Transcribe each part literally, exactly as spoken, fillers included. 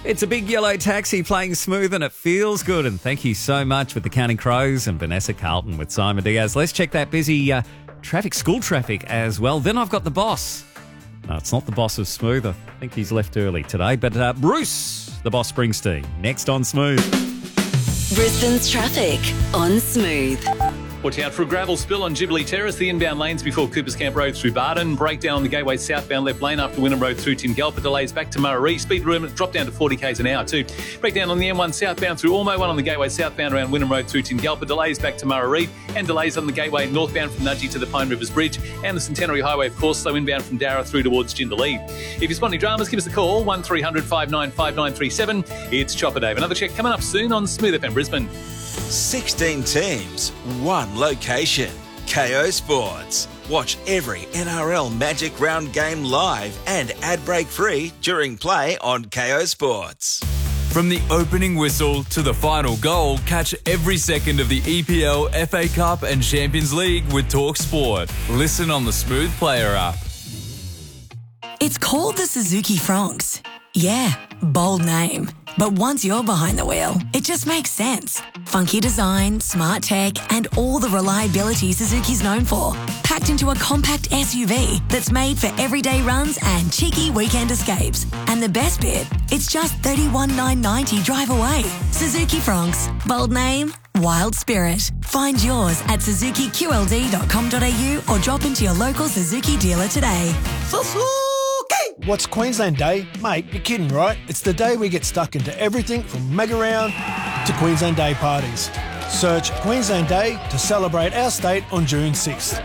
It's a big yellow taxi playing smooth and it feels good. And thank you so much with the Counting Crows and Vanessa Carlton with Simon Diaz. Let's check that busy uh, traffic, school traffic as well. Then I've got the boss. No, it's not the boss of Smooth. I think he's left early today. But uh, Bruce, the boss Springsteen, next on Smooth. Brisbane's traffic on Smooth. Watch out for a gravel spill on Jubilee Terrace, the inbound lanes before Coopers Camp Road through Barton. Breakdown on the Gateway southbound left lane after Wynnum Road through Tingalpa. Delays back to Murray. Speed room drop down to forty k's an hour too. Breakdown on the M one southbound through Ormo. One on the Gateway southbound around Wynnum Road through Tingalpa. Delays back to Murray. And delays on the Gateway northbound from Nudgee to the Pine Rivers Bridge. And the Centenary Highway, of course, slow inbound from Darra through towards Jindalee. If you're spotting dramas, give us a call, one three hundred five nine five nine three seven. It's Chopper Dave. Another check coming up soon on Smooth F M Brisbane. sixteen teams, one location. K O Sports. Watch every N R L Magic Round game live and ad break free during play on K O Sports. From the opening whistle to the final goal, catch every second of the E P L, F A Cup and Champions League with Talk Sport. Listen on the Smooth Player app. It's called the Suzuki Fronx. Yeah, bold name. But once you're behind the wheel, it just makes sense. Funky design, smart tech, and all the reliability Suzuki's known for. Packed into a compact S U V that's made for everyday runs and cheeky weekend escapes. And the best bit, it's just thirty-one thousand nine hundred ninety drive away. Suzuki Fronx. Bold name, wild spirit. Find yours at suzuki q l d dot com dot a u or drop into your local Suzuki dealer today. What's Queensland Day? Mate, you're kidding, right? It's the day we get stuck into everything from Mega Round to Queensland Day parties. Search Queensland Day to celebrate our state on June sixth.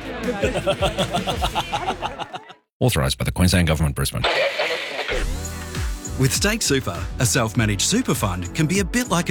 Authorised by the Queensland Government, Brisbane. With Stake Super, a self-managed super fund can be a bit like